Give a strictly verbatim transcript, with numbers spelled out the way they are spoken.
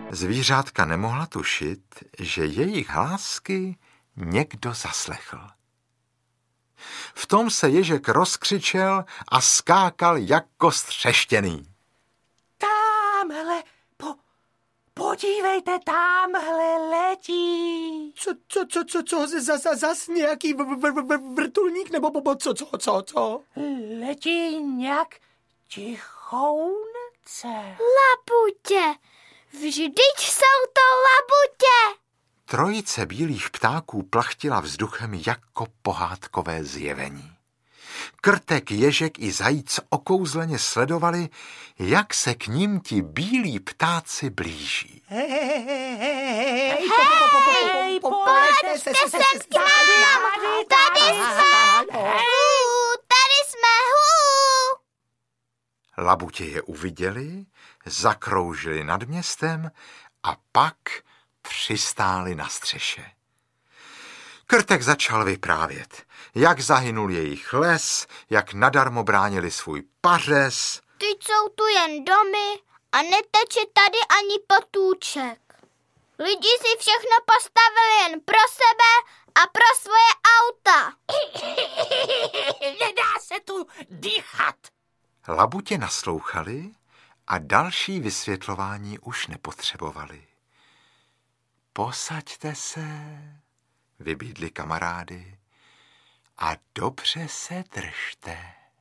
Zvířátka nemohla tušit, že jejich hlásky někdo zaslechl. V tom se ježek rozkřičel a skákal jako střeštěný. Támhle, po, podívejte, támhle letí. Co, co, co, co, co, zas, zas, zas nějaký v, v, v, vrtulník, nebo bo, bo, co, co, co, co? Letí nějak tichounce. Labutě, vždyť jsou to labutě. Trojice bílých ptáků plachtila vzduchem jako pohádkové zjevení. Krtek, ježek i zajíc okouzleně sledovali, jak se k ním ti bílí ptáci blíží. Hej, hej, hej, Hej, pojďte sem k nám, tady jsme, hů, tady jsme, hů. Labutě je uviděli, zakroužili nad městem a pak přistáli na střeše. Krtek začal vyprávět, jak zahynul jejich les, jak nadarmo bránili svůj pařez. Teď jsou tu jen domy a neteče tady ani potůček. Lidi si všechno postavili jen pro sebe a pro svoje auta. Nedá se tu dýchat. Labutě naslouchali a další vysvětlování už nepotřebovali. Posaďte se, vybídli kamarády, a dobře se držte.